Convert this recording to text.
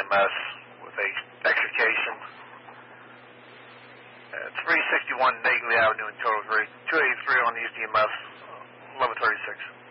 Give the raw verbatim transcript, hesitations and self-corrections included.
M S with a extrication. Uh, three sixty-one Nagley Avenue in Turtle Creek, two eighty-three on East E M S, eleven thirty-six.